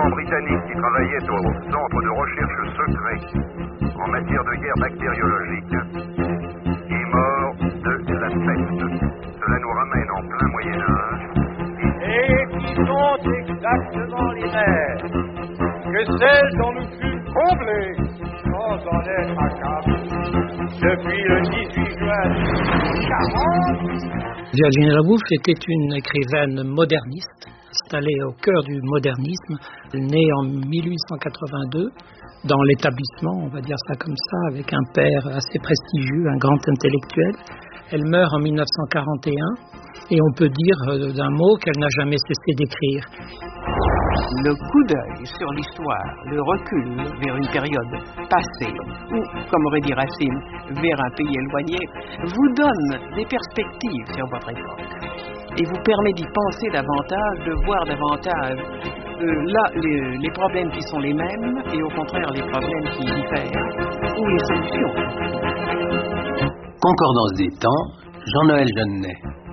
agent britannique qui travaillait au centre de recherche secret en matière de guerre bactériologique est mort de la peste. Cela nous ramène en plein Moyen-Âge. Et qui sont exactement les mêmes que celles dont nous fûmes comblés sans en être accablés depuis le 18 juin 1940. Virginia Woolf était une écrivaine moderniste, installée au cœur du modernisme, née en 1882 dans l'établissement, on va dire ça comme ça, avec un père assez prestigieux, un grand intellectuel. Elle meurt en 1941 et on peut dire d'un mot qu'elle n'a jamais cessé d'écrire. Le coup d'œil sur l'histoire, le recul vers une période passée, ou, comme aurait dit Racine, vers un pays éloigné, vous donne des perspectives sur votre époque et vous permet d'y penser davantage, de voir davantage là les problèmes qui sont les mêmes et au contraire les problèmes qui diffèrent, ou les solutions. Concordance des temps, Jean-Noël Jeannet.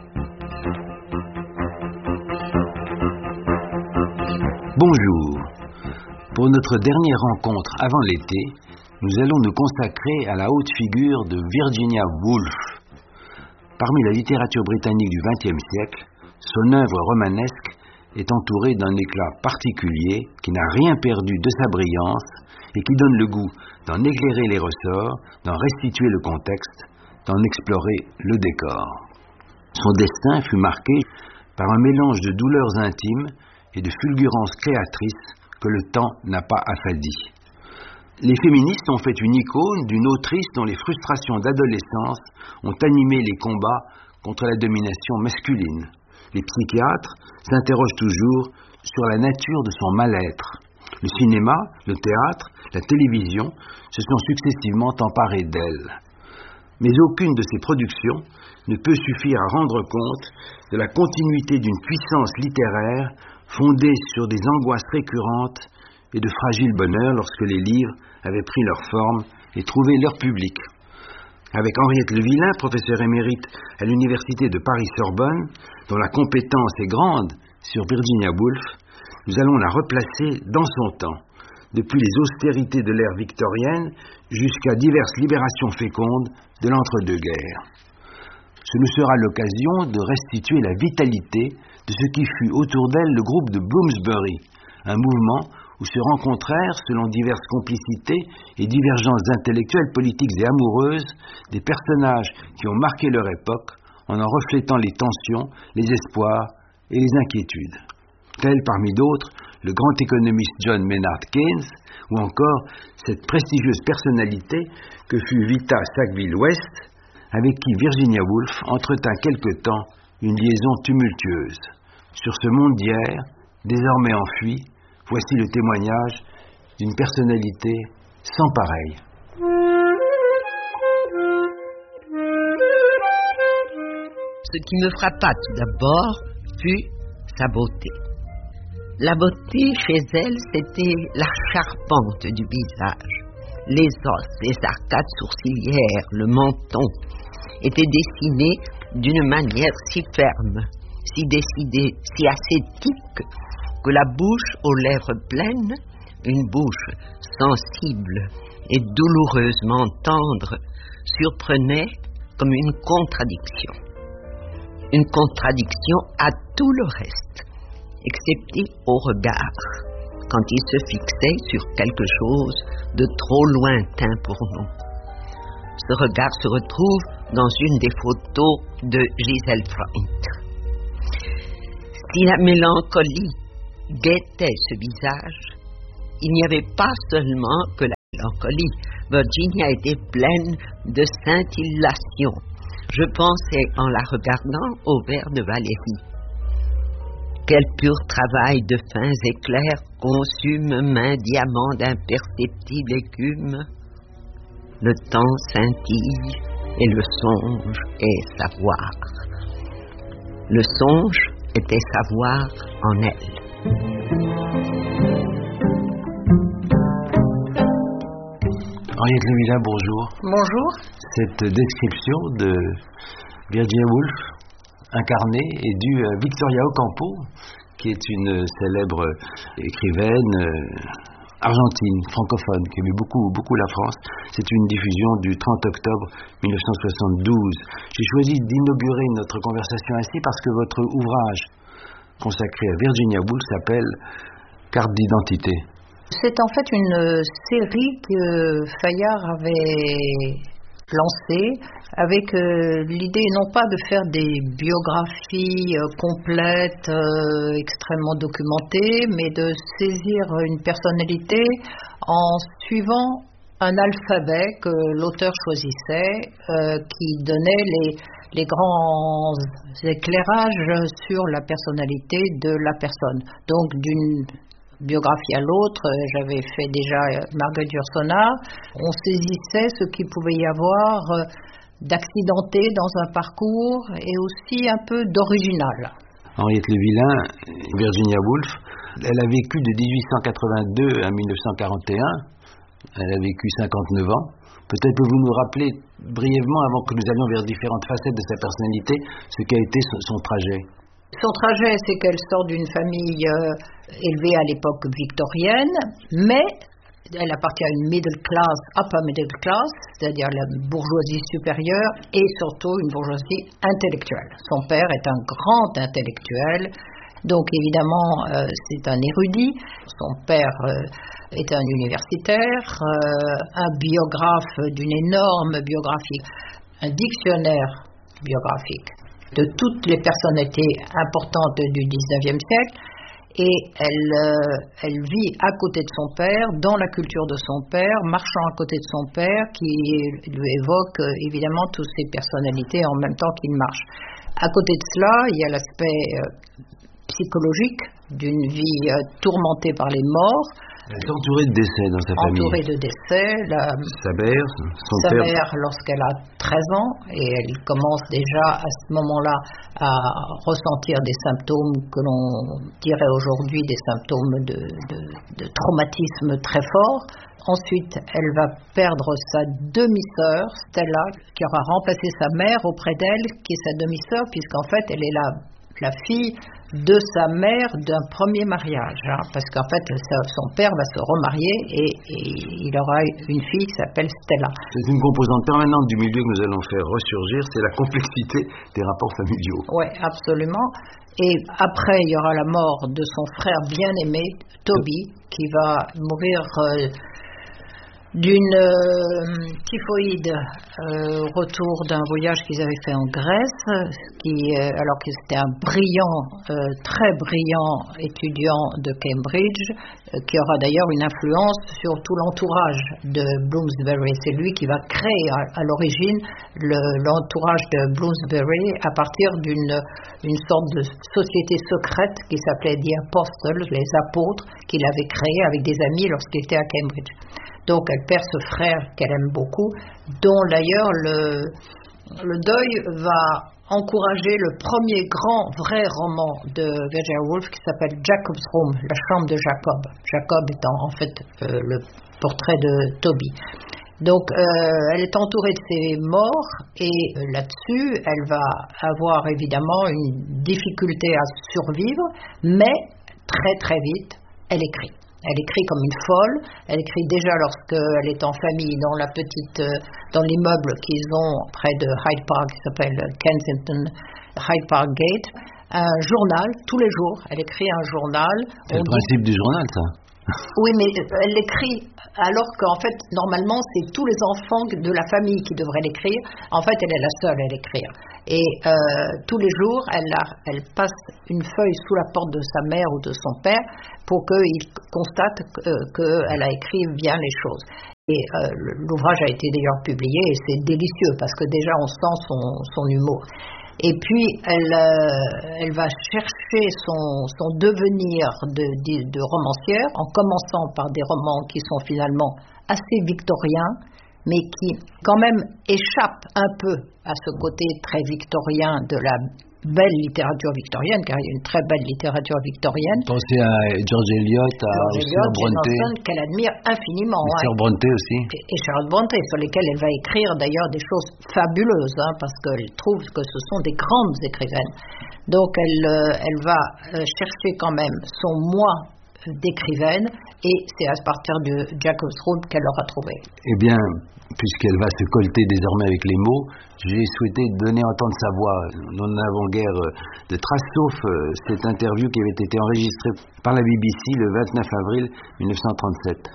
Bonjour. Pour notre dernière rencontre avant l'été, nous allons nous consacrer à la haute figure de Virginia Woolf. Parmi la littérature britannique du XXe siècle, son œuvre romanesque est entourée d'un éclat particulier qui n'a rien perdu de sa brillance et qui donne le goût d'en éclairer les ressorts, d'en restituer le contexte, d'en explorer le décor. Son destin fut marqué par un mélange de douleurs intimes et de fulgurances créatrices que le temps n'a pas affadi. Les féministes ont fait une icône d'une autrice dont les frustrations d'adolescence ont animé les combats contre la domination masculine. Les psychiatres s'interrogent toujours sur la nature de son mal-être. Le cinéma, le théâtre, la télévision se sont successivement emparés d'elle. Mais aucune de ces productions ne peut suffire à rendre compte de la continuité d'une puissance littéraire fondée sur des angoisses récurrentes et de fragiles bonheurs lorsque les livres avaient pris leur forme et trouvé leur public. Avec Henriette Levillain, professeure émérite à l'université de Paris-Sorbonne, dont la compétence est grande sur Virginia Woolf, nous allons la replacer dans son temps, depuis les austérités de l'ère victorienne jusqu'à diverses libérations fécondes de l'entre-deux-guerres. Ce nous sera l'occasion de restituer la vitalité de ce qui fut autour d'elle le groupe de Bloomsbury, un mouvement où se rencontrèrent, selon diverses complicités et divergences intellectuelles, politiques et amoureuses, des personnages qui ont marqué leur époque en reflétant les tensions, les espoirs et les inquiétudes. Tels, parmi d'autres, le grand économiste John Maynard Keynes, ou encore cette prestigieuse personnalité que fut Vita Sackville-West, avec qui Virginia Woolf entretint quelque temps une liaison tumultueuse. Sur ce monde d'hier, désormais enfui, voici le témoignage d'une personnalité sans pareille. Ce qui me frappa tout d'abord fut sa beauté. La beauté chez elle, c'était la charpente du visage. Les os, les arcades sourcilières, le menton étaient dessinés d'une manière si ferme, si décidée, si ascétique, que la bouche aux lèvres pleines, une bouche sensible et douloureusement tendre, surprenait comme une contradiction. Une contradiction à tout le reste, excepté au regard, quand il se fixait sur quelque chose de trop lointain pour nous. Ce regard se retrouve dans une des photos de Gisèle Freund. Si la mélancolie guettait ce visage, il n'y avait pas seulement que la mélancolie. Virginia était pleine de scintillation. Je pensais, en la regardant, au vers de Valérie. Quel pur travail de fins éclairs consume main diamant d'imperceptible écume. Le temps scintille et le songe est savoir. Le songe était savoir en elle. Henriette Levillain, bonjour. Bonjour. Cette description de Virginia Woolf, incarnée, est due à Victoria Ocampo, qui est une célèbre écrivaine argentine, francophone, qui aimait beaucoup la France. C'est une diffusion du 30 octobre 1972. J'ai choisi d'inaugurer notre conversation ainsi parce que votre ouvrage consacré à Virginia Woolf s'appelle Carte d'identité. C'est en fait une série que Fayard avait lancée avec l'idée non pas de faire des biographies complètes, extrêmement documentées, mais de saisir une personnalité en suivant un alphabet que l'auteur choisissait, qui donnait les grands éclairages sur la personnalité de la personne. Donc d'une biographie à l'autre, j'avais fait déjà Marguerite Yourcenar, on saisissait ce qu'il pouvait y avoir d'accidenté dans un parcours et aussi un peu d'original. Henriette Levillain, Virginia Woolf, elle a vécu de 1882 à 1941, elle a vécu 59 ans. Peut-être que vous nous rappelez brièvement, avant que nous allions vers différentes facettes de sa personnalité, ce qu'a été son trajet. Son trajet, c'est qu'elle sort d'une famille élevée à l'époque victorienne, mais elle appartient à une middle class, upper middle class, c'est-à-dire la bourgeoisie supérieure et surtout une bourgeoisie intellectuelle. Son père est un grand intellectuel, donc évidemment c'est un érudit. Son père est un universitaire, un biographe d'une énorme biographie, un dictionnaire biographique de toutes les personnalités importantes du XIXe siècle, et elle vit à côté de son père, dans la culture de son père, marchant à côté de son père, qui lui évoque évidemment toutes ces personnalités en même temps qu'il marche. À côté de cela, il y a l'aspect psychologique d'une vie tourmentée par les morts. Elle est entourée de décès dans sa famille. Entourée de décès. Sa mère, sa mère lorsqu'elle a 13 ans, et elle commence déjà à ce moment-là à ressentir des symptômes que l'on dirait aujourd'hui des symptômes de traumatisme très forts. Ensuite, elle va perdre sa demi-sœur, Stella, qui aura remplacé sa mère auprès d'elle, qui est sa demi-sœur, puisqu'en fait, elle est la fille de sa mère d'un premier mariage, parce qu'en fait son père va se remarier et il aura une fille qui s'appelle Stella. C'est une composante permanente du milieu que nous allons faire ressurgir, c'est la complexité des rapports familiaux. Oui, absolument. Et après, il y aura la mort de son frère bien-aimé, Toby, qui va mourir d'une typhoïde au retour d'un voyage qu'ils avaient fait en Grèce, alors que c'était un très brillant étudiant de Cambridge, qui aura d'ailleurs une influence sur tout l'entourage de Bloomsbury. C'est lui qui va créer à l'origine l'entourage de Bloomsbury à partir d'une sorte de société secrète qui s'appelait The Apostles, les apôtres, qu'il avait créé avec des amis lorsqu'il était à Cambridge. Donc elle perd ce frère qu'elle aime beaucoup, dont d'ailleurs le deuil va encourager le premier grand vrai roman de Virginia Woolf qui s'appelle Jacob's Room, la chambre de Jacob. Jacob étant en fait le portrait de Toby. Donc elle est entourée de ses morts et là-dessus elle va avoir évidemment une difficulté à survivre, mais très très vite elle écrit. Elle écrit comme une folle. Elle écrit déjà lorsqu'elle est en famille dans l'immeuble qu'ils ont près de Hyde Park, qui s'appelle Kensington Hyde Park Gate, un journal tous les jours. Elle écrit un journal. C'est le principe du journal, ça. Oui, mais elle l'écrit alors qu'en fait, normalement, c'est tous les enfants de la famille qui devraient l'écrire. En fait, elle est la seule à l'écrire. Et tous les jours, elle passe une feuille sous la porte de sa mère ou de son père pour qu'il constate qu'elle a écrit bien les choses. Et l'ouvrage a été d'ailleurs publié et c'est délicieux parce que déjà on sent son humour. Et puis elle va chercher son devenir de romancière en commençant par des romans qui sont finalement assez victoriens, mais qui quand même échappent un peu à ce côté très victorien de la belle littérature victorienne, car il y a une très belle littérature victorienne. Pensez à George Eliot, à Charlotte Brontë, qu'elle admire infiniment. Charlotte Brontë aussi. Et Charlotte Brontë, sur lesquelles elle va écrire d'ailleurs des choses fabuleuses, parce qu'elle trouve que ce sont des grandes écrivaines. Donc elle va chercher quand même son moi d'écrivaine, et c'est à partir de Jacob's Road qu'elle l'aura trouvé. Eh bien, puisqu'elle va se colter désormais avec les mots, j'ai souhaité donner à entendre sa voix. Nous n'avons guère de traces, sauf cette interview qui avait été enregistrée par la BBC le 29 avril 1937.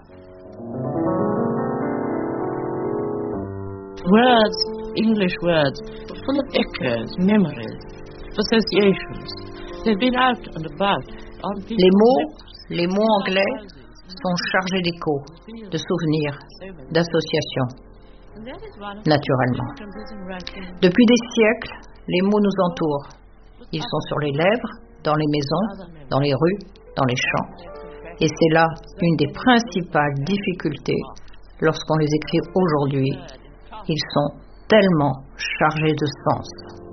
Words, English words, full of echoes, memories, associations. They've been out and about on people's Les mots anglais sont chargés d'échos, de souvenirs, d'associations, naturellement. Depuis des siècles, les mots nous entourent. Ils sont sur les lèvres, dans les maisons, dans les rues, dans les champs. Et c'est là une des principales difficultés lorsqu'on les écrit aujourd'hui. Ils sont tellement chargés de sens.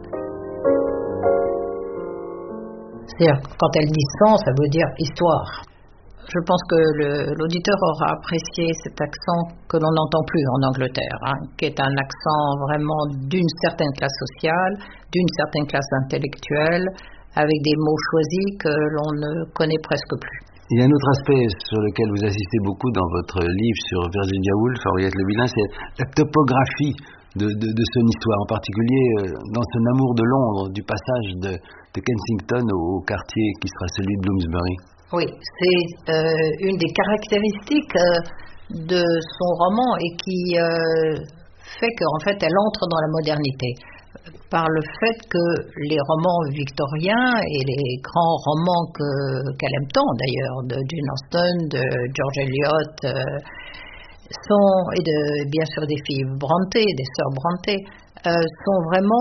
C'est-à-dire, quand elle dit sens, ça veut dire histoire. Je pense que l'auditeur aura apprécié cet accent que l'on n'entend plus en Angleterre, qui est un accent vraiment d'une certaine classe sociale, d'une certaine classe intellectuelle, avec des mots choisis que l'on ne connaît presque plus. Il y a un autre aspect sur lequel vous insistez beaucoup dans votre livre sur Virginia Woolf, Henriette Le Villain, c'est la topographie de son histoire, en particulier dans son amour de Londres, du passage de Kensington au quartier qui sera celui de Bloomsbury. Oui, c'est une des caractéristiques de son roman et qui fait qu'en fait elle entre dans la modernité. Par le fait que les romans victoriens et les grands romans qu'elle aime tant d'ailleurs, de Jane Austen, de George Eliot, et bien sûr des filles Brontë, des sœurs Brontë, sont vraiment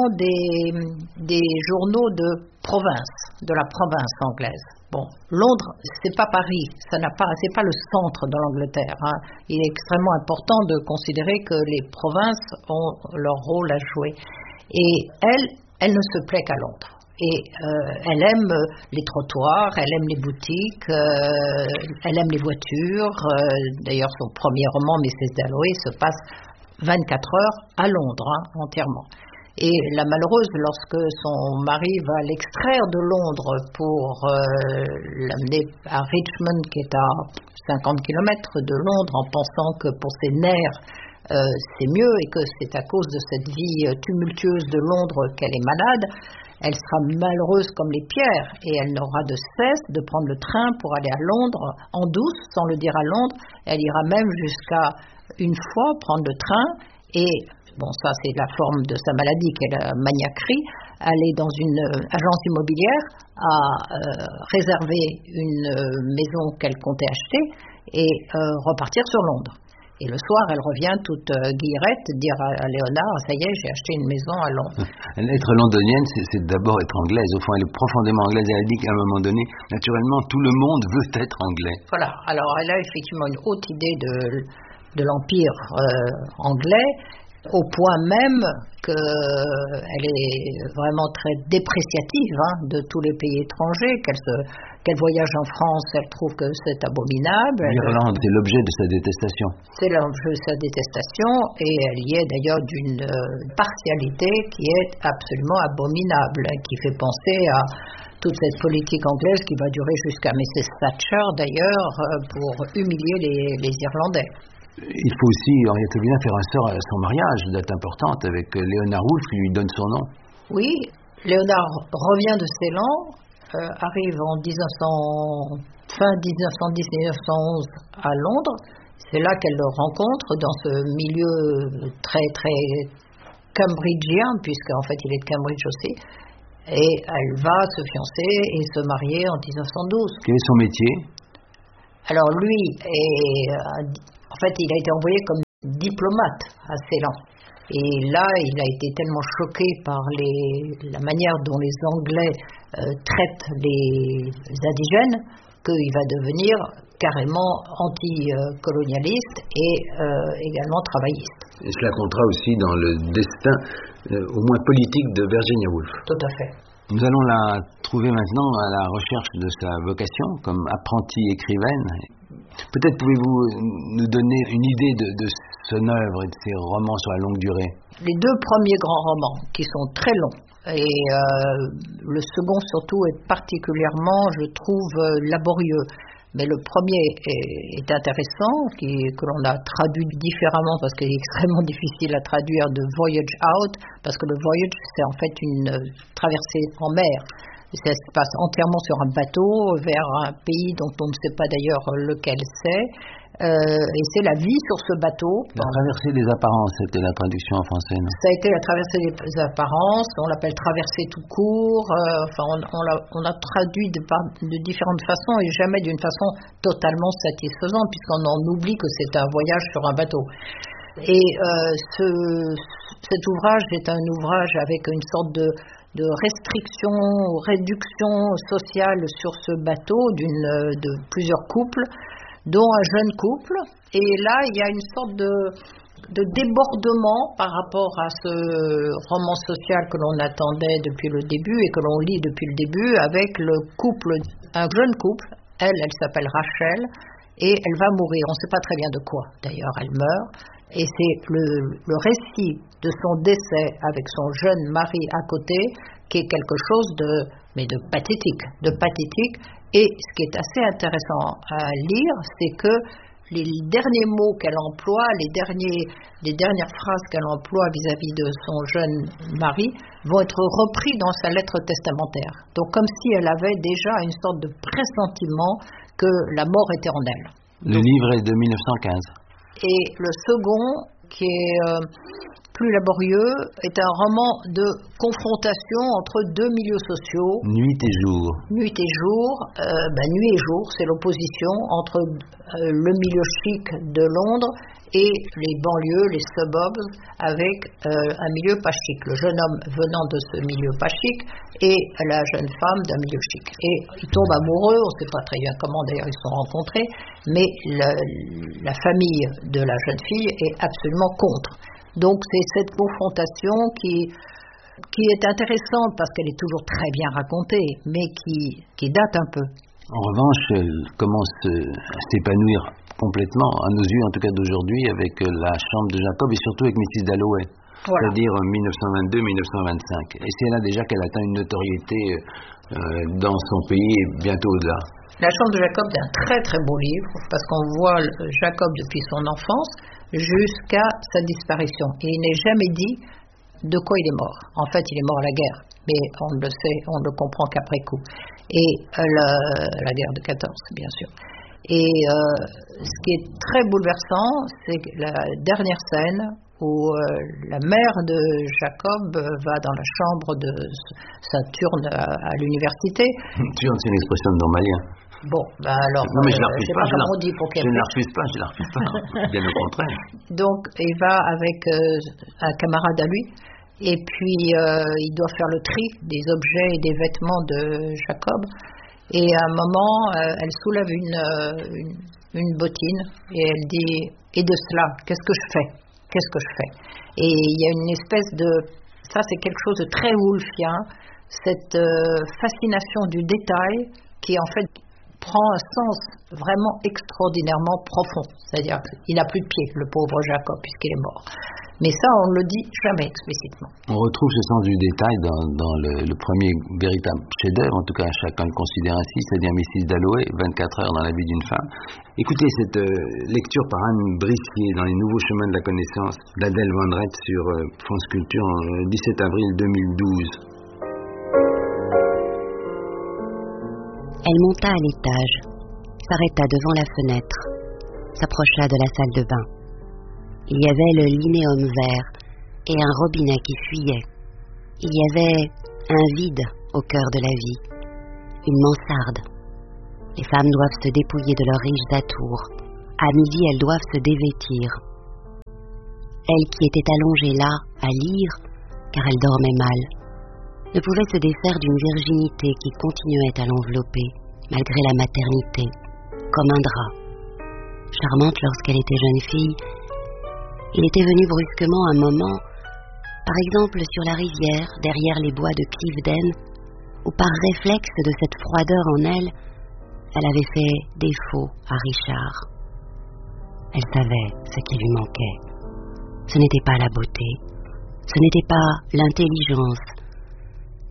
des journaux de province, de la province anglaise. Bon, Londres, c'est pas Paris, c'est pas le centre de l'Angleterre. Il est extrêmement important de considérer que les provinces ont leur rôle à jouer. Et elle ne se plaît qu'à Londres. Et elle aime les trottoirs, elle aime les boutiques, elle aime les voitures. D'ailleurs, son premier roman, Mrs. Dalloway, se passe 24 heures à Londres, entièrement. Et la malheureuse, lorsque son mari va l'extraire de Londres pour l'amener à Richmond, qui est à 50 km de Londres, en pensant que pour ses nerfs, c'est mieux et que c'est à cause de cette vie tumultueuse de Londres qu'elle est malade, elle sera malheureuse comme les pierres et elle n'aura de cesse de prendre le train pour aller à Londres en douce, sans le dire à Londres. Elle ira même jusqu'à une fois prendre le train et, bon ça c'est la forme de sa maladie qui est la maniaquerie, aller dans une agence immobilière à réserver une maison qu'elle comptait acheter et repartir sur Londres. Et le soir, elle revient toute guillerette dire à Léonard, ça y est, j'ai acheté une maison à Londres. Être londonienne, c'est d'abord être anglaise. Au fond, elle est profondément anglaise. Elle dit qu'à un moment donné, naturellement, tout le monde veut être anglais. Voilà. Alors, elle a effectivement une haute idée de l'empire anglais, au point même qu'elle est vraiment très dépréciative de tous les pays étrangers, qu'elle voyage en France, elle trouve que c'est abominable. L'Irlande, c'est l'objet de sa détestation. C'est l'objet de sa détestation, et elle y est d'ailleurs d'une partialité qui est absolument abominable, qui fait penser à toute cette politique anglaise qui va durer jusqu'à Mrs. Thatcher d'ailleurs, pour humilier les Irlandais. Il faut aussi, Henriette Le Villain, faire un sort à son mariage, date importante, avec Léonard Woolf, qui lui donne son nom. Oui, Léonard revient de Ceylan, arrive en fin 1910-1911 à Londres. C'est là qu'elle le rencontre, dans ce milieu très, très cambridgien, puisqu'en fait il est de Cambridge aussi. Et elle va se fiancer et se marier en 1912. Quel est son métier? Alors lui, en fait, il a été envoyé comme diplomate à Ceylan. Et là, il a été tellement choqué par la manière dont les Anglais traitent les indigènes qu'il va devenir carrément anticolonialiste et également travailliste. Et cela comptera aussi dans le destin, au moins politique, de Virginia Woolf. Tout à fait. Nous allons la trouver maintenant à la recherche de sa vocation comme apprentie écrivaine. Peut-être pouvez-vous nous donner une idée de son œuvre et de ses romans sur la longue durée. Les deux premiers grands romans, qui sont très longs, et le second surtout est particulièrement, je trouve, laborieux. Mais le premier est intéressant, que l'on a traduit différemment parce qu'il est extrêmement difficile à traduire, de Voyage Out, parce que le voyage, c'est en fait une traversée en mer. Ça se passe entièrement sur un bateau vers un pays dont on ne sait pas d'ailleurs lequel c'est. Et c'est la vie sur ce bateau. La traversée des apparences, c'était la traduction en français, non? Ça a été la traversée des apparences, on l'appelle traversée tout court, on l'a traduit de différentes façons et jamais d'une façon totalement satisfaisante, puisqu'on en oublie que c'est un voyage sur un bateau. Et cet ouvrage est un ouvrage avec une sorte de restriction ou réduction sociale sur ce bateau de plusieurs couples, dont un jeune couple, et là il y a une sorte de débordement par rapport à ce roman social que l'on attendait depuis le début et que l'on lit depuis le début, avec un jeune couple, elle s'appelle Rachel, et elle va mourir, on ne sait pas très bien de quoi d'ailleurs, elle meurt, et c'est le récit de son décès avec son jeune mari à côté qui est quelque chose de pathétique. Et ce qui est assez intéressant à lire, c'est que les derniers mots qu'elle emploie, les dernières phrases qu'elle emploie vis-à-vis de son jeune mari vont être repris dans sa lettre testamentaire. Donc comme si elle avait déjà une sorte de pressentiment que la mort était en elle. Le livre est de 1915. Et le second, qui est plus laborieux, est un roman de confrontation entre deux milieux sociaux. Nuit et jour. Nuit et jour, nuit et jour, c'est l'opposition entre le milieu chic de Londres et les banlieues, les suburbs, avec un milieu pas chic. Le jeune homme venant de ce milieu pas chic et la jeune femme d'un milieu chic. Et ils tombent amoureux, on ne sait pas très bien comment d'ailleurs ils se sont rencontrés, mais la famille de la jeune fille est absolument contre. Donc c'est cette confrontation qui est intéressante parce qu'elle est toujours très bien racontée, mais qui date un peu. En revanche, elle commence à s'épanouir complètement, à nos yeux en tout cas d'aujourd'hui, avec La Chambre de Jacob et surtout avec Mrs. Dalloway, voilà. C'est-à-dire 1922-1925. Et c'est là déjà qu'elle atteint une notoriété dans son pays et bientôt au-delà. La Chambre de Jacob est un très très beau livre parce qu'on voit Jacob depuis son enfance jusqu'à sa disparition. Et il n'est jamais dit de quoi il est mort. En fait, il est mort à la guerre, mais on le sait, on ne le comprend qu'après coup. Et la guerre de 14, bien sûr. Et ce qui est très bouleversant, c'est la dernière scène où la mère de Jacob va dans la chambre de Saturne à l'université. Saturne, c'est une expression de normalien. Bon, alors, non, mais je la refuse pas, je la refuse pas, bien au contraire. Donc, il va avec un camarade à lui, et puis il doit faire le tri des objets et des vêtements de Jacob, et à un moment, elle soulève une bottine, et elle dit, et de cela, qu'est-ce que je fais? Et il y a une espèce ça c'est quelque chose de très woolfien, cette fascination du détail qui en fait prend un sens vraiment extraordinairement profond. C'est-à-dire qu'il n'a plus de pied, le pauvre Jacob, puisqu'il est mort. Mais ça, on ne le dit jamais explicitement. On retrouve ce sens du détail dans le premier véritable chef-d'œuvre, en tout cas chacun le considère ainsi, c'est-à-dire Mrs. Dalloway, 24 heures dans la vie d'une femme. Écoutez cette lecture par Anne Brissier dans Les Nouveaux Chemins de la Connaissance d'Adèle Vendrette sur France Culture en 17 avril 2012. Elle monta à l'étage, s'arrêta devant la fenêtre, s'approcha de la salle de bain. Il y avait le linéum vert et un robinet qui fuyait. Il y avait un vide au cœur de la vie, une mansarde. Les femmes doivent se dépouiller de leurs riches atours. À midi, elles doivent se dévêtir. Elle qui était allongée là, à lire, car elle dormait mal, ne pouvait se défaire d'une virginité qui continuait à l'envelopper, malgré la maternité, comme un drap. Charmante lorsqu'elle était jeune fille, il était venu brusquement un moment, par exemple sur la rivière, derrière les bois de Cliveden, où par réflexe de cette froideur en elle, elle avait fait défaut à Richard. Elle savait ce qui lui manquait. Ce n'était pas la beauté, ce n'était pas l'intelligence,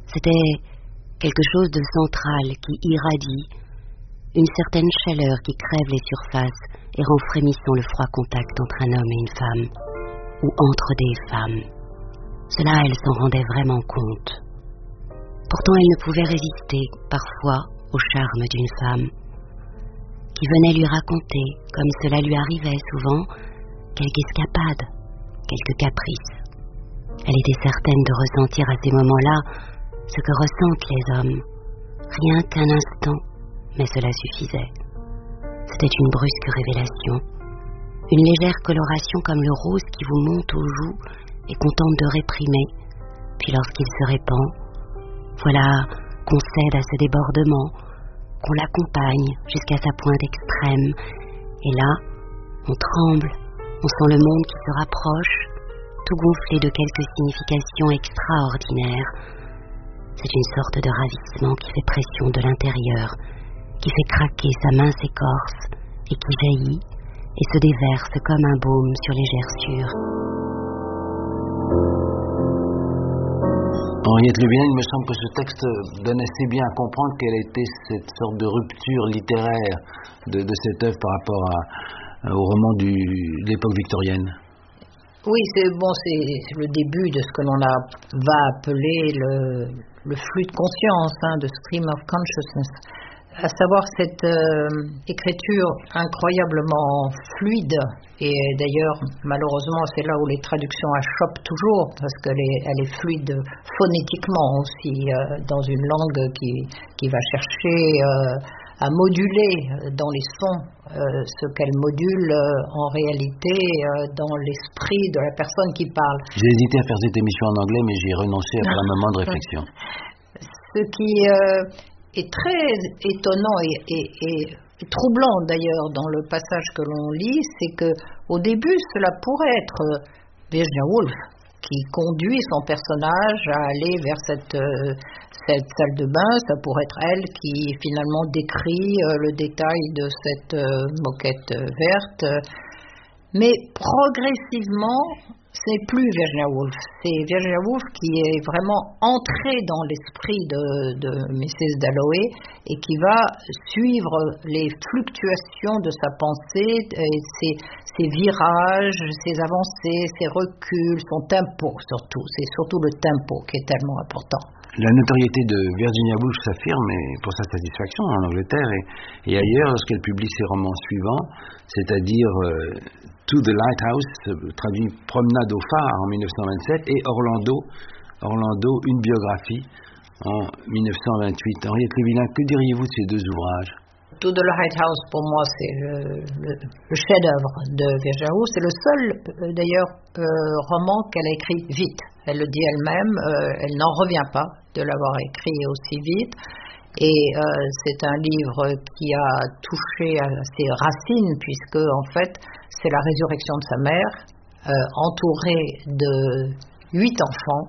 C'était quelque chose de central qui irradie, une certaine chaleur qui crève les surfaces et rend frémissant le froid contact entre un homme et une femme, ou entre des femmes. Cela, elle s'en rendait vraiment compte. Pourtant, elle ne pouvait résister, parfois, au charme d'une femme, qui venait lui raconter, comme cela lui arrivait souvent, quelque escapade, quelque caprice. Elle était certaine de ressentir à ces moments-là ce que ressentent les hommes, rien qu'un instant, mais cela suffisait. C'était une brusque révélation, une légère coloration comme le rose qui vous monte aux joues et qu'on tente de réprimer, puis lorsqu'il se répand, voilà qu'on cède à ce débordement, qu'on l'accompagne jusqu'à sa pointe extrême, et là, on tremble, on sent le monde qui se rapproche, tout gonflé de quelques significations extraordinaires. C'est une sorte de ravissement qui fait pression de l'intérieur, qui fait craquer sa mince écorce et qui jaillit et se déverse comme un baume sur les gerçures. Henriette Le Villain, il me semble que ce texte donne assez bien à comprendre quelle était cette sorte de rupture littéraire de cette œuvre par rapport au roman de l'époque victorienne. Oui, c'est le début de ce que l'on va appeler le flux de conscience, de stream of consciousness. À savoir cette écriture incroyablement fluide, et d'ailleurs malheureusement c'est là où les traductions achoppent toujours, parce qu'elle est fluide phonétiquement aussi, dans une langue qui va chercher à moduler dans les sons ce qu'elle module en réalité dans l'esprit de la personne qui parle. J'ai hésité à faire cette émission en anglais, mais j'ai renoncé après un moment de réflexion. Ce qui est très étonnant et troublant d'ailleurs dans le passage que l'on lit, c'est que au début cela pourrait être Virginia Woolf qui conduit son personnage à aller vers cette salle de bain. Ça pourrait être elle qui finalement décrit le détail de cette moquette verte. Mais progressivement, ce n'est plus Virginia Woolf. C'est Virginia Woolf qui est vraiment entrée dans l'esprit de Mrs. Dalloway et qui va suivre les fluctuations de sa pensée, ses virages, ses avancées, ses reculs, son tempo surtout. C'est surtout le tempo qui est tellement important. La notoriété de Virginia Woolf s'affirme pour sa satisfaction en Angleterre et ailleurs lorsqu'elle publie ses romans suivants, c'est-à-dire To the Lighthouse, traduit Promenade au phare en 1927, et Orlando, une biographie en 1928. Henriette Le Villain, que diriez-vous de ces deux ouvrages? To the Lighthouse, pour moi, c'est le chef-d'œuvre de Virginia Woolf. C'est le seul, d'ailleurs, roman qu'elle a écrit vite. Elle le dit elle-même, elle n'en revient pas de l'avoir écrit aussi vite. Et c'est un livre qui a touché à ses racines, puisque, en fait, c'est la résurrection de sa mère, entourée de 8 enfants.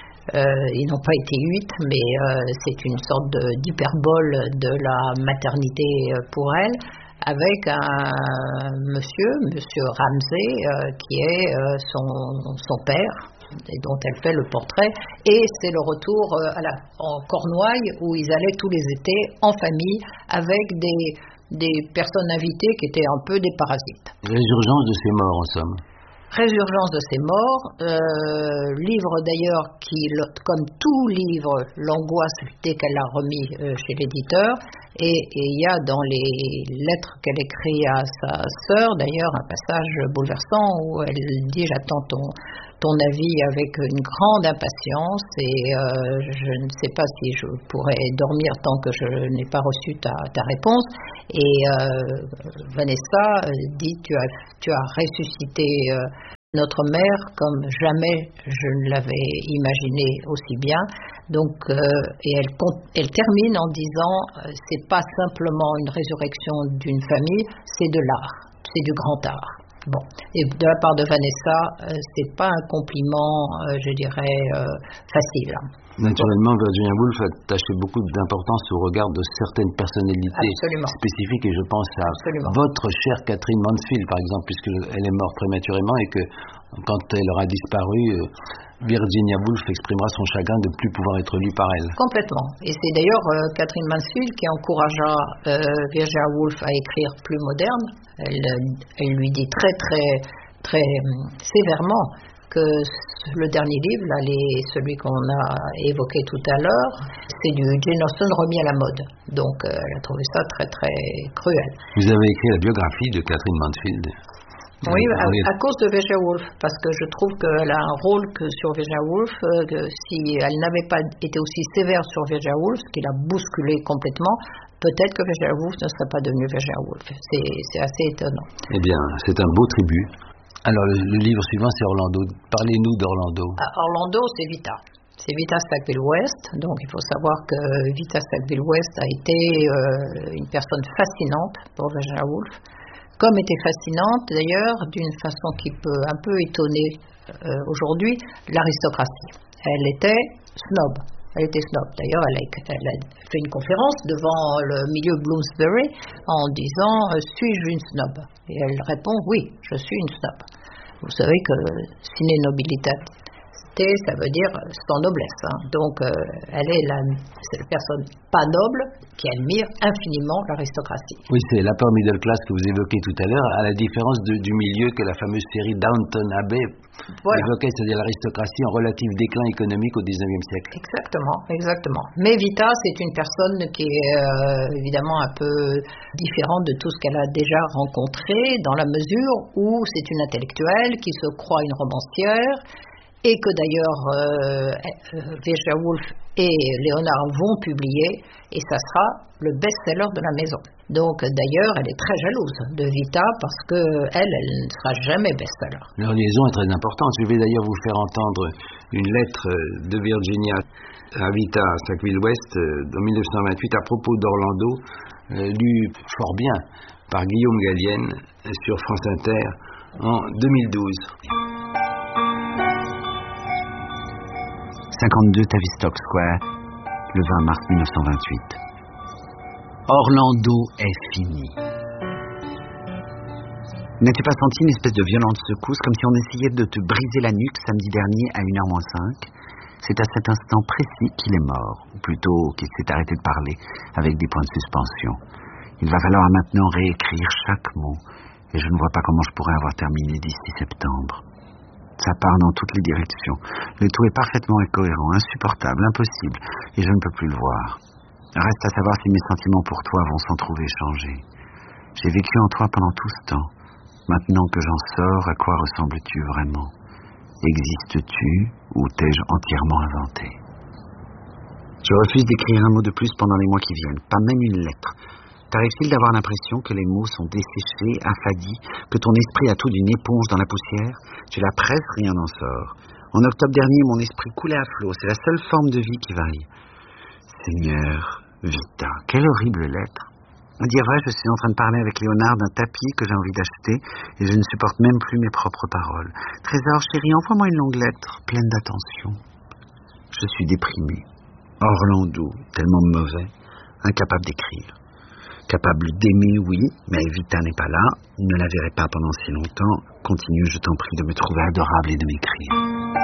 Ils n'ont pas été 8, mais c'est une sorte d'hyperbole de la maternité pour elle, avec un monsieur Ramsay, qui est son père, et dont elle fait le portrait, et c'est le retour en Cornouailles, où ils allaient tous les étés en famille, avec des personnes invitées qui étaient un peu des parasites. Résurgence de ses morts, en somme. Résurgence de ses morts, livre d'ailleurs qui, comme tout livre, l'angoisse dès qu'elle l'a remis chez l'éditeur, et il y a dans les lettres qu'elle écrit à sa sœur, d'ailleurs, un passage bouleversant où elle dit « J'attends ton avis avec une grande impatience et je ne sais pas si je pourrai dormir tant que je n'ai pas reçu ta réponse. » Et Vanessa dit tu as ressuscité notre mère comme jamais je ne l'avais imaginé aussi bien. Donc, et elle termine en disant c'est pas simplement une résurrection d'une famille, c'est de l'art, c'est du grand art. Bon, et de la part de Vanessa, c'est pas un compliment, je dirais, facile. Naturellement, Virginia Woolf attachait beaucoup d'importance au regard de certaines personnalités spécifiques, et je pense à votre chère Catherine Mansfield, par exemple, puisqu'elle est morte prématurément et que quand elle aura disparu, Virginia Woolf exprimera son chagrin de ne plus pouvoir être lue par elle. Complètement. Et c'est d'ailleurs Catherine Mansfield qui encouragea Virginia Woolf à écrire plus moderne. Elle lui dit très sévèrement que le dernier livre, là, celui qu'on a évoqué tout à l'heure, c'est du Jane Austen remis à la mode. Donc elle a trouvé ça très cruel. Vous avez écrit la biographie de Catherine Mansfield. Oui, à cause de Virginia Woolf, parce que je trouve qu'elle a un rôle que sur Virginia Woolf, que si elle n'avait pas été aussi sévère sur Virginia Woolf, qui l'a bousculée complètement, peut-être que Virginia Woolf ne serait pas devenue Virginia Woolf. C'est assez étonnant. Eh bien, c'est un beau tribut. Alors, le livre suivant, c'est Orlando. Parlez-nous d'Orlando. Orlando, c'est Vita. C'est Vita Sackville West. Donc, il faut savoir que Vita Sackville West a été une personne fascinante pour Virginia Woolf. Comme était fascinante, d'ailleurs, d'une façon qui peut un peu étonner aujourd'hui, l'aristocratie. Elle était snob. D'ailleurs, elle a fait une conférence devant le milieu Bloomsbury en disant « Suis-je une snob ?» Et elle répond « Oui, je suis une snob. » Vous savez que sine nobilitate, ça veut dire sans noblesse. Hein. Donc, elle est la personne pas noble qui admire infiniment l'aristocratie. Oui, c'est l'upper middle class que vous évoquez tout à l'heure, à la différence du milieu que la fameuse série Downton Abbey évoquait, c'est-à-dire l'aristocratie en relatif déclin économique au XIXe siècle. Exactement. Mais Vita, c'est une personne qui est évidemment un peu différente de tout ce qu'elle a déjà rencontré, dans la mesure où c'est une intellectuelle qui se croit une romancière, et que d'ailleurs Virginia Woolf et Léonard vont publier, et ça sera le best-seller de la maison. Donc d'ailleurs, elle est très jalouse de Vita parce qu'elle ne sera jamais best-seller. Leur liaison est très importante. Je vais d'ailleurs vous faire entendre une lettre de Virginia à Vita Sackville West en 1928 à propos d'Orlando, lue fort bien par Guillaume Gallienne sur France Inter en 2012. 52 Tavistock Square, le 20 mars 1928. Orlando est fini. N'as-tu pas senti une espèce de violente secousse, comme si on essayait de te briser la nuque samedi dernier à 1h-5 ? C'est à cet instant précis qu'il est mort, ou plutôt qu'il s'est arrêté de parler, avec des points de suspension. Il va falloir maintenant réécrire chaque mot, et je ne vois pas comment je pourrais avoir terminé d'ici septembre. Ça part dans toutes les directions. Le tout est parfaitement incohérent, insupportable, impossible, et je ne peux plus le voir. Reste à savoir si mes sentiments pour toi vont s'en trouver changés. J'ai vécu en toi pendant tout ce temps. Maintenant que j'en sors, à quoi ressembles-tu vraiment ? Existes-tu ou t'ai-je entièrement inventé ? Je refuse d'écrire un mot de plus pendant les mois qui viennent, pas même une lettre. T'arrive-t-il d'avoir l'impression que les mots sont desséchés, affadis, que ton esprit a tout d'une éponge dans la poussière ? Tu la presses, rien n'en sort. En octobre dernier, mon esprit coulait à flot. C'est la seule forme de vie qui vaille. Seigneur, Vita, quelle horrible lettre. À dire vrai, je suis en train de parler avec Léonard d'un tapis que j'ai envie d'acheter et je ne supporte même plus mes propres paroles. Trésor, chérie, envoie-moi une longue lettre, pleine d'attention. Je suis déprimé. Orlando, tellement mauvais, incapable d'écrire. Capable d'aimer, oui, mais Vita n'est pas là, ne la verrai pas pendant si longtemps. Continue, je t'en prie, de me trouver adorable et de m'écrire.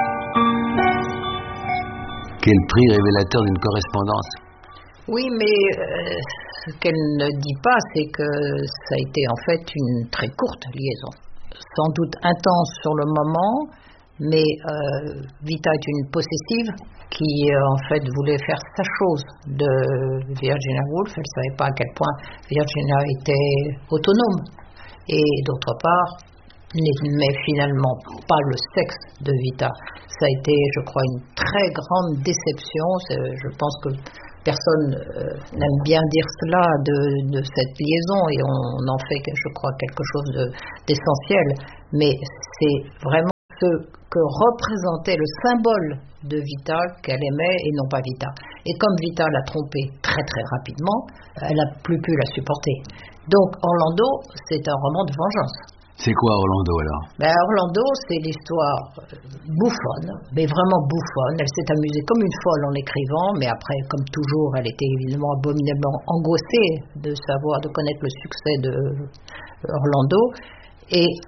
Quel prix révélateur d'une correspondance. Oui, mais ce qu'elle ne dit pas, c'est que ça a été en fait une très courte liaison. Sans doute intense sur le moment, mais Vita est une possessive qui en fait voulait faire sa chose de Virginia Woolf. Elle ne savait pas à quel point Virginia était autonome. Et d'autre part, n'aimait finalement pas le sexe de Vita. Ça a été, je crois, une très grande déception. Je pense que personne n'aime bien dire cela de cette liaison et on en fait, je crois, quelque chose d'essentiel. Mais c'est vraiment ce que représentait le symbole de Vita qu'elle aimait et non pas Vita. Et comme Vita l'a trompée très très rapidement, elle n'a plus pu la supporter. Donc Orlando, c'est un roman de vengeance. C'est quoi Orlando alors ? Orlando, c'est l'histoire bouffonne, mais vraiment bouffonne. Elle s'est amusée comme une folle en écrivant, mais après, comme toujours, elle était évidemment abominablement angoissée de connaître le succès de Orlando. Et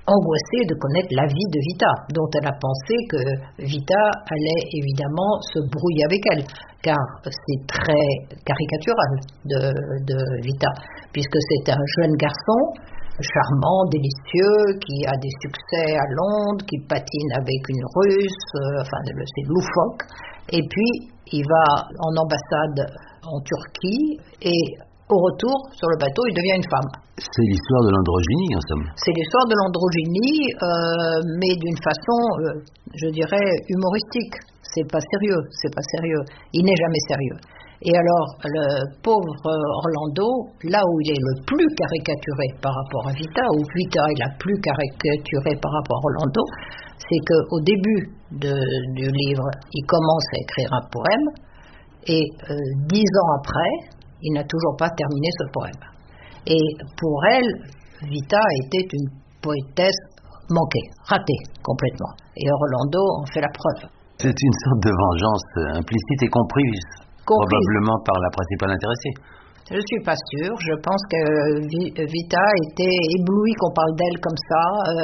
angoissée de connaître la vie de Vita, dont elle a pensé que Vita allait évidemment se brouiller avec elle, car c'est très caricatural de Vita, puisque c'est un jeune garçon charmant, délicieux, qui a des succès à Londres, qui patine avec une Russe, c'est loufoque, et puis il va en ambassade en Turquie, et au retour, sur le bateau, il devient une femme. C'est l'histoire de l'androgynie, en somme. C'est l'histoire de l'androgynie, mais d'une façon, je dirais, humoristique. C'est pas sérieux. Il n'est jamais sérieux. Et alors, le pauvre Orlando, là où il est le plus caricaturé par rapport à Vita, où Vita est la plus caricaturée par rapport à Orlando, c'est qu'au début du livre, il commence à écrire un poème, et 10 ans après, il n'a toujours pas terminé ce poème. Et pour elle, Vita était une poétesse manquée, ratée complètement. Et Orlando en fait la preuve. C'est une sorte de vengeance implicite et comprise. Probablement par la principale intéressée. Je ne suis pas sûre. Je pense que Vita était éblouie qu'on parle d'elle comme ça,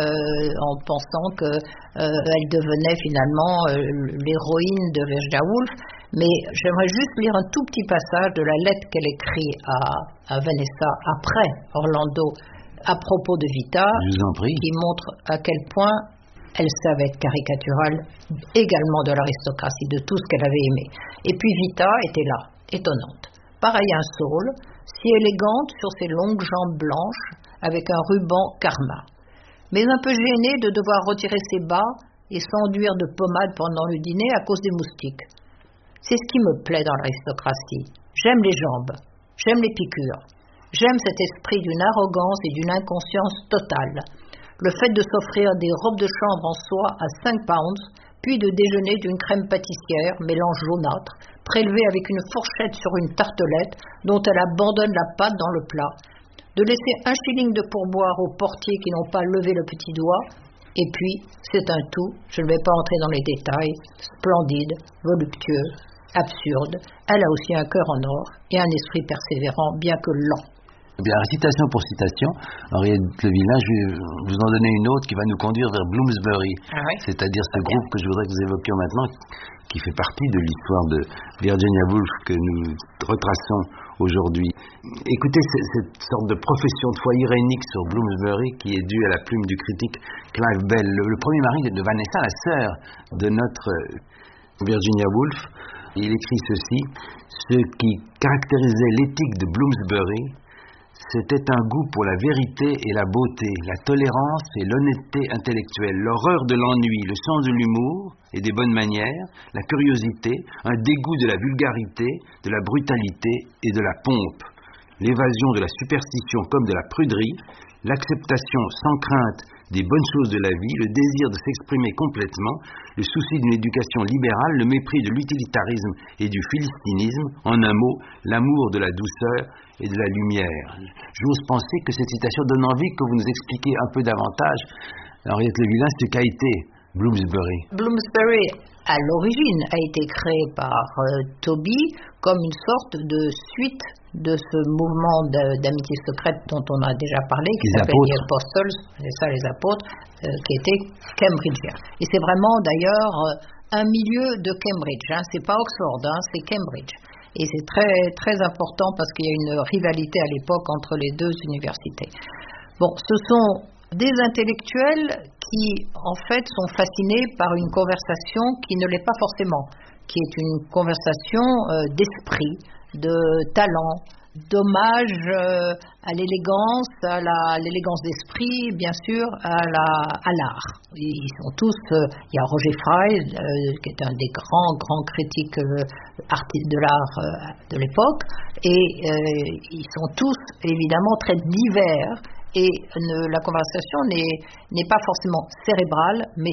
en pensant qu'elle devenait finalement l'héroïne de Virginia Woolf. Mais j'aimerais juste lire un tout petit passage de la lettre qu'elle écrit à Vanessa après Orlando à propos de Vita, qui montre à quel point elle savait être caricaturale également de l'aristocratie, de tout ce qu'elle avait aimé. Et puis Vita était là, étonnante. Pareil à un saule, si élégante sur ses longues jambes blanches, avec un ruban karma. Mais un peu gênée de devoir retirer ses bas et s'enduire de pommade pendant le dîner à cause des moustiques. C'est ce qui me plaît dans l'aristocratie. J'aime les jambes, j'aime les piqûres, j'aime cet esprit d'une arrogance et d'une inconscience totale. Le fait de s'offrir des robes de chambre en soie à 5 pounds, puis de déjeuner d'une crème pâtissière, mélange jaunâtre, prélevée avec une fourchette sur une tartelette dont elle abandonne la pâte dans le plat, de laisser 1 shilling de pourboire aux portiers qui n'ont pas levé le petit doigt, et puis, c'est un tout, je ne vais pas entrer dans les détails, splendide, voluptueux, absurde. Elle a aussi un cœur en or et un esprit persévérant, bien que lent. Bien, citation pour citation, Henriette Le Villain, je vais vous en donner une autre qui va nous conduire vers Bloomsbury, c'est-à-dire ce groupe que je voudrais que vous évoquiez maintenant, qui fait partie de l'histoire de Virginia Woolf que nous retraçons aujourd'hui. Écoutez cette sorte de profession de foi irénique sur Bloomsbury qui est due à la plume du critique Clive Bell, le premier mari de Vanessa, la sœur de notre Virginia Woolf. Il écrit ceci: ce qui caractérisait l'éthique de Bloomsbury, c'était un goût pour la vérité et la beauté, la tolérance et l'honnêteté intellectuelle, l'horreur de l'ennui, le sens de l'humour et des bonnes manières, la curiosité, un dégoût de la vulgarité, de la brutalité et de la pompe, l'évasion de la superstition comme de la pruderie, l'acceptation sans crainte des bonnes choses de la vie, le désir de s'exprimer complètement, le souci d'une éducation libérale, le mépris de l'utilitarisme et du philistinisme, en un mot, l'amour de la douceur et de la lumière. J'ose penser que cette citation donne envie que vous nous expliquiez un peu davantage, Henriette Le Villain, ce qu'a été Bloomsbury. Bloomsbury, à l'origine, a été créé par Toby comme une sorte de suite de ce mouvement d'amitié secrète dont on a déjà parlé, qui s'appelle les Apostles, c'est ça, les apôtres, qui était Cambridgien. Et c'est vraiment d'ailleurs un milieu de Cambridge, c'est pas Oxford, c'est Cambridge. Et c'est très, très important parce qu'il y a une rivalité à l'époque entre les deux universités. Bon, ce sont des intellectuels qui, en fait, sont fascinés par une conversation qui ne l'est pas forcément, qui est une conversation d'esprit, de talent, d'hommage à l'élégance, à l'élégance d'esprit, bien sûr, à l'art. Ils sont tous, il y a Roger Fry, qui est un des grands critiques de l'art de l'époque, et ils sont tous, évidemment, très divers. Et la conversation n'est pas forcément cérébrale, mais